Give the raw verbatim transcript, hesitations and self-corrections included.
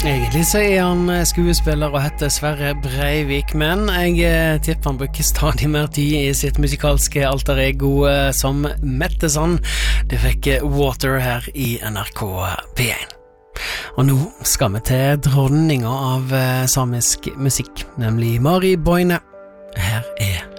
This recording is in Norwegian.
Egentlig så er han skuespiller og heter Sverre Breivik, men jeg tipper han bruker stadig mer tid i sitt musikalske alter ego som Mettesan. Det fikk Water her i N R K P one. Og nå skal vi til dronninga av samisk musikk, nemlig Mari Boine. Her er